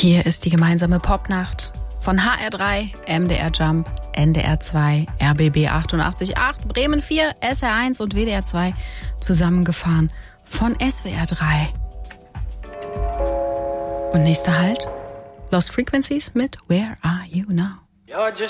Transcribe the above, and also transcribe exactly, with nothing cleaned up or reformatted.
Hier ist die gemeinsame Popnacht von H R drei, M D R Jump, N D R zwei, R B B achtundachtzig Komma acht, Bremen vier, S R eins und W D R zwei zusammengefahren von S W R drei. Und nächster Halt, Lost Frequencies mit Where Are You Now? You're just